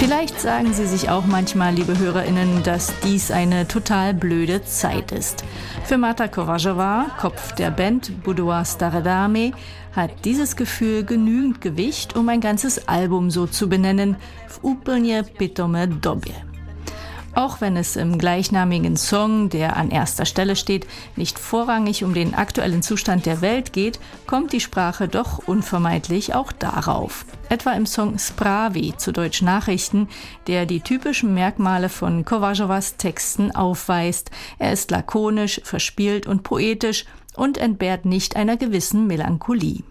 Vielleicht sagen Sie sich auch manchmal, liebe HörerInnen, dass dies eine total blöde Zeit ist. Für Marta Kovařová, Kopf der Band Budova Staré dámy, hat dieses Gefühl genügend Gewicht, um ein ganzes Album so zu benennen, v úplně pitomé době. Auch wenn es im gleichnamigen Song, der an erster Stelle steht, nicht vorrangig um den aktuellen Zustand der Welt geht, kommt die Sprache doch unvermeidlich auch darauf. Etwa im Song Zprávy, zu Deutsch Nachrichten, der die typischen Merkmale von Kovařovás Texten aufweist. Er ist lakonisch, verspielt und poetisch und entbehrt nicht einer gewissen Melancholie.